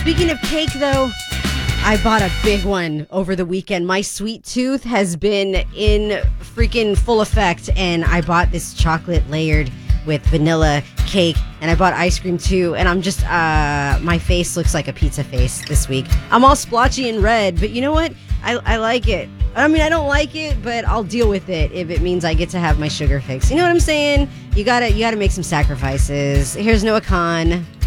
Speaking of cake, though, I bought a big one over the weekend. My sweet tooth has been in freaking full effect, and I bought this chocolate layered with vanilla cake, and I bought ice cream too, and I'm just, my face looks like a pizza face this week. I'm all splotchy and red, but you know what? I like it. I mean, I don't like it, but I'll deal with it if it means I get to have my sugar fix. You know what I'm saying? You gotta make some sacrifices. Here's Noah Khan.